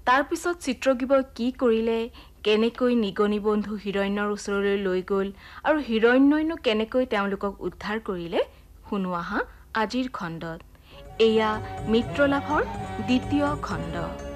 তাৰ পিছত চিত্ৰগীৱই কি কৰিলে, কেনেকৈ নিগনি বন্ধু হিৰণ্যৰ ওচৰলৈ লৈ গ'ল আৰু হিৰণ্যইনো কেনেকৈ তেওঁলোকক উদ্ধাৰ কৰিলে, শুনো আহা আজিৰ খণ্ডত। এয়া মিত্ৰলাভৰ দ্বিতীয় খণ্ড।